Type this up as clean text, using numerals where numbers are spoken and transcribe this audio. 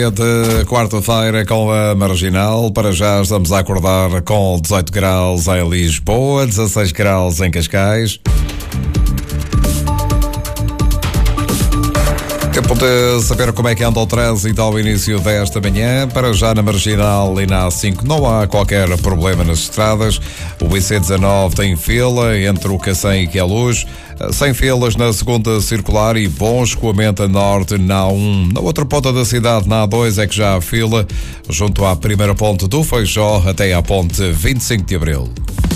De quarta-feira com a Marginal. Para já estamos a acordar com 18 graus em Lisboa, 16 graus em Cascais. Tempo de saber como é que anda o trânsito ao início desta manhã. Para já na Marginal e na A5 não há qualquer problema nas estradas. O IC19 tem fila entre o Cacém e Queluz. Sem filas na segunda circular e bom escoamento a norte na A1. Na outra ponta da cidade, na A2, é que já há fila junto à primeira ponte do Feijó até à ponte 25 de Abril.